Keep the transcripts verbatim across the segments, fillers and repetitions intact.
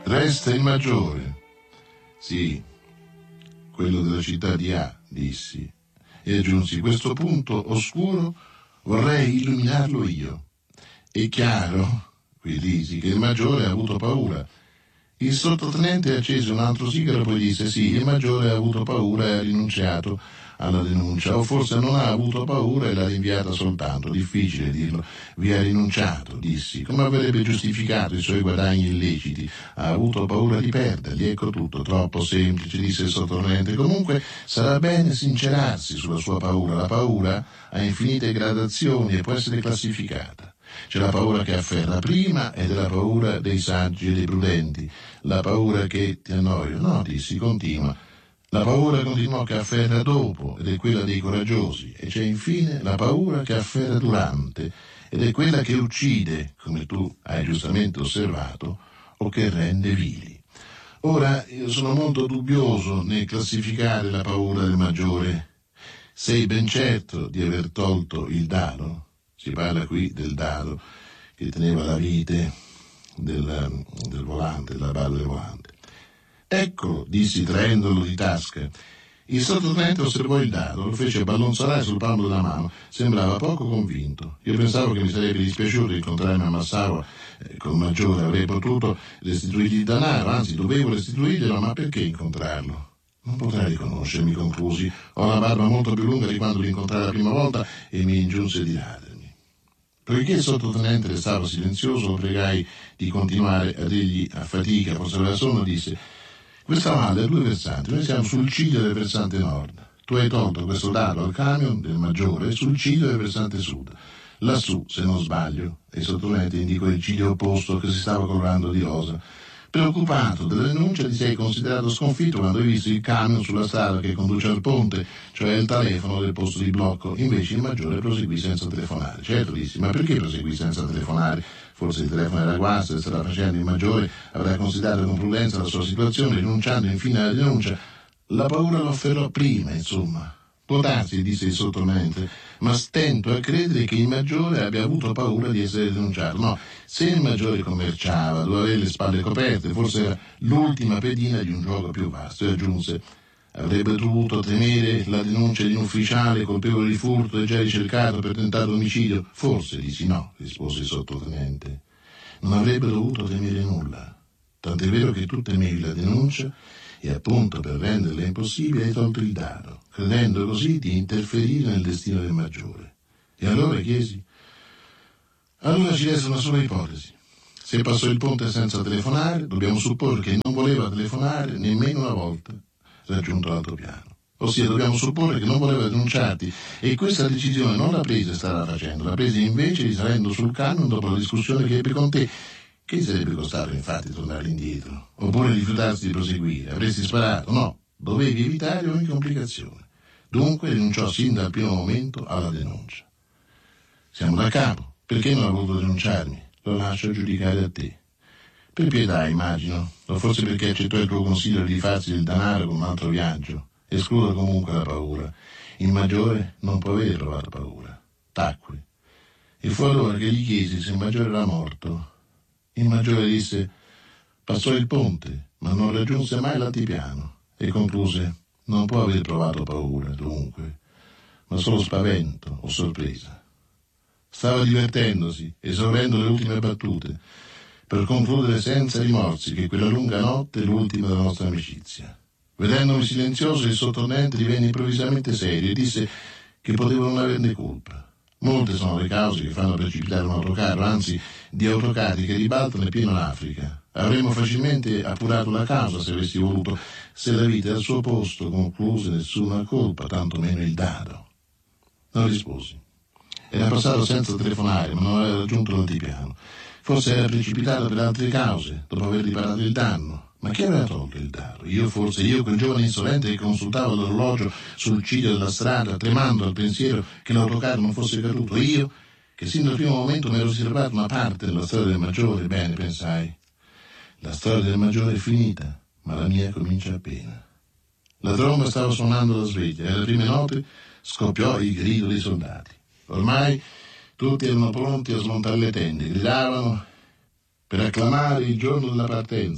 Resta il maggiore. Sì, quello della città di A, dissi, e aggiunsi, questo punto oscuro vorrei illuminarlo io. È chiaro, qui disi, che il maggiore ha avuto paura. Il sottotenente accese un altro sigaro e poi disse, sì, il maggiore ha avuto paura e ha rinunciato alla denuncia, o forse non ha avuto paura e l'ha rinviata soltanto, difficile dirlo. Vi ha rinunciato, dissi. Come avrebbe giustificato i suoi guadagni illeciti? Ha avuto paura di perderli, ecco tutto, troppo semplice, disse il sottotenente. Comunque sarà bene sincerarsi sulla sua paura. La paura ha infinite gradazioni e può essere classificata. C'è la paura che afferra prima ed è la paura dei saggi e dei prudenti. La paura che ti annoio, no, dissi, continua. La paura, continuò, che afferra dopo ed è quella dei coraggiosi. E c'è infine la paura che afferra durante ed è quella che uccide, come tu hai giustamente osservato, o che rende vili. Ora, io sono molto dubbioso nel classificare la paura del maggiore. Sei ben certo di aver tolto il dado? Si parla qui del dado che teneva la vite del, del volante, della barra del volante. Ecco, dissi traendolo di tasca. Il sottotenente osservò il dado, lo fece ballonzolare sul palmo della mano. Sembrava poco convinto. Io pensavo che mi sarebbe dispiaciuto incontrarmi a Massaua eh, col maggiore. Avrei potuto restituirgli il denaro, anzi dovevo restituirglielo, ma perché incontrarlo? Non potrai riconoscermi, conclusi. Ho la barba molto più lunga di quando l'incontrai la prima volta e mi ingiunse di radermi. Poiché il sottotenente restava silenzioso, lo pregai di continuare a dirgli a fatica, forse aveva sonno, disse: questa valle ha due versanti, noi siamo sul ciglio del versante nord. Tu hai tolto questo dado al camion del maggiore sul ciglio del versante sud. Lassù, se non sbaglio, e il sottotenente indicò il ciglio opposto che si stava colorando di rosa. Preoccupato della denuncia, ti sei considerato sconfitto quando hai visto il camion sulla strada che conduce al ponte, cioè il telefono del posto di blocco. Invece il maggiore proseguì senza telefonare. Certo, dissi, ma perché proseguì senza telefonare? Forse il telefono era guasto e stava facendo il maggiore, avrà considerato con prudenza la sua situazione, rinunciando infine alla denuncia. La paura lo afferrò prima, insomma. Può darsi, disse il sottotenente, ma stento a credere che il maggiore abbia avuto paura di essere denunciato. No, se il maggiore commerciava, doveva avere le spalle coperte, forse era l'ultima pedina di un gioco più vasto, e aggiunse: avrebbe dovuto temere la denuncia di un ufficiale colpevole di furto e già ricercato per tentato omicidio? Forse, dissi no, rispose il sottotenente. Non avrebbe dovuto temere nulla. Tant'è vero che tu temevi la denuncia e appunto per renderla impossibile hai tolto il dado, credendo così di interferire nel destino del maggiore. E allora, chiesi? Allora ci resta una sola ipotesi. Se passò il ponte senza telefonare, dobbiamo supporre che non voleva telefonare nemmeno una volta raggiunto l'altopiano. Ossia, dobbiamo supporre che non voleva denunciarti, e questa decisione non l'ha presa e stava facendo, l'ha presa invece risalendo sul camion dopo la discussione che ebbe con te. Che gli sarebbe costato infatti tornare indietro? Oppure rifiutarsi di proseguire? Avresti sparato? No, dovevi evitare ogni complicazione. Dunque rinunciò sin dal primo momento alla denuncia. Siamo da capo. Perché non ha voluto denunciarmi? Lo lascio giudicare a te. Per pietà, immagino, o forse perché accettò il tuo consiglio di farsi del denaro con un altro viaggio. Escludo comunque la paura. Il maggiore non può aver provato paura. Tacque. E fu allora che gli chiesi se il maggiore era morto. Il maggiore disse: passò il ponte, ma non raggiunse mai l'altipiano, e concluse: non può aver provato paura, dunque, ma solo spavento o sorpresa. Stava divertendosi, esaurendo le ultime battute, per concludere senza rimorsi che quella lunga notte è l'ultima della nostra amicizia. Vedendomi silenzioso, il sottotenente divenne improvvisamente serio e disse che potevo non averne colpa. Molte sono le cause che fanno precipitare un autocarro, anzi di autocarri che ribaltano è pieno l'Africa. Avremmo facilmente appurato la causa se avessi voluto, se la vita è al suo posto, concluse, nessuna colpa, tantomeno il dado. Non risposi. Era passato senza telefonare, ma non aveva raggiunto l'altipiano. Forse era precipitato per altre cause, dopo aver riparato il danno. Ma chi aveva tolto il dado? Io forse, io quel giovane insolente che consultava l'orologio sul ciglio della strada, tremando al pensiero che l'autocarro non fosse caduto? Io, che sin dal primo momento mi ero riservato una parte della storia del maggiore? Bene, pensai, la storia del maggiore è finita, ma la mia comincia appena. La tromba stava suonando la sveglia e alle prime note scoppiò il grido dei soldati. Ormai tutti erano pronti a smontare le tende, gridavano per acclamare il giorno della partenza.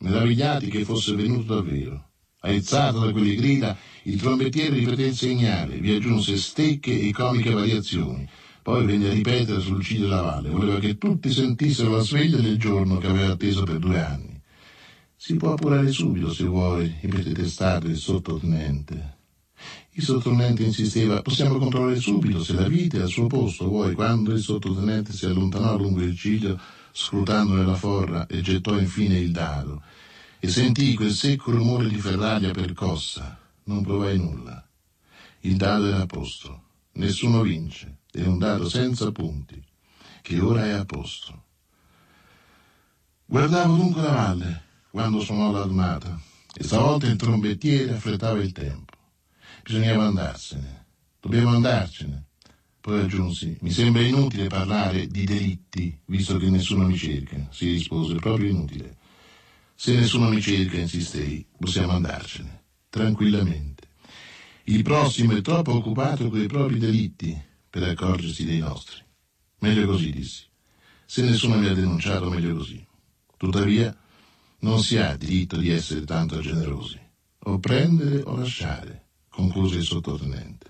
meravigliati che fosse venuto davvero. Aizzato da quelle grida, il trombettiere ripeté il segnale, vi aggiunse stecche e comiche variazioni. Poi venne a ripetere sul ciglio della valle. Voleva che tutti sentissero la sveglia del giorno che aveva atteso per due anni. Si può appurare subito, se vuoi, ripeté testardo il sottotenente. Il sottotenente insisteva, possiamo controllare subito se la vite è al suo posto. Vuoi, quando il sottotenente si allontanò lungo il ciglio, scrutando nella forra, e gettò infine il dado, e sentì quel secco rumore di ferraglia percossa. Non provai nulla. Il dado era a posto. Nessuno vince. È un dado senza punti, che ora è a posto. Guardavo dunque la valle quando suonò l'armata, e stavolta il trombettiere affrettava il tempo. Bisognava andarsene. Dobbiamo andarcene. Poi aggiunsi, mi sembra inutile parlare di delitti, visto che nessuno mi cerca. Si rispose, proprio inutile. Se nessuno mi cerca, insistei, possiamo andarcene, tranquillamente. Il prossimo è troppo occupato con i propri delitti per accorgersi dei nostri. Meglio così, dissi. Se nessuno mi ha denunciato, meglio così. Tuttavia, non si ha diritto di essere tanto generosi. O prendere o lasciare, concluse il sottotenente.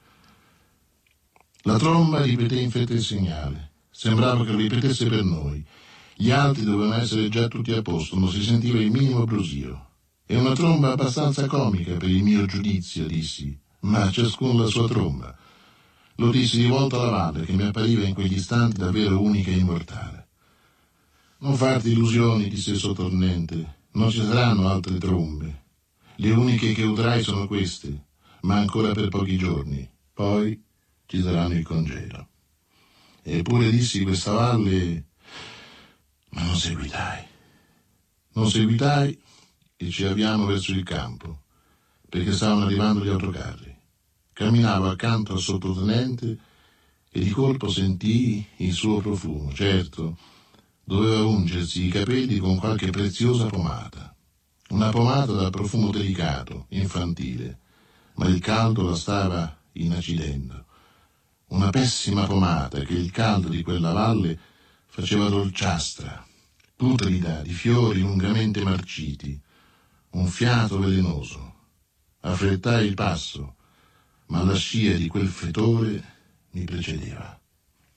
La tromba ripeté in fretta il segnale. Sembrava che lo ripetesse per noi. Gli altri dovevano essere già tutti a posto, non si sentiva il minimo brusio. È una tromba abbastanza comica per il mio giudizio, dissi, ma ciascuno la sua tromba. Lo dissi di volta alla valle, che mi appariva in quegli istanti davvero unica e immortale. Non farti illusioni, disse il sottotenente, non ci saranno altre trombe. Le uniche che udrai sono queste, ma ancora per pochi giorni. Poi ci daranno il congelo. Eppure dissi, questa valle... Ma non seguitai. Non seguitai e ci avviamo verso il campo, perché stavano arrivando gli autocarri. Camminavo accanto al sottotenente e di colpo sentii il suo profumo. Certo, doveva ungersi i capelli con qualche preziosa pomata. Una pomata dal profumo delicato, infantile, ma il caldo la stava inacidendo. Una pessima pomata che il caldo di quella valle faceva dolciastra, putrida di fiori lungamente marciti, un fiato velenoso. Affrettai il passo, ma la scia di quel fetore mi precedeva.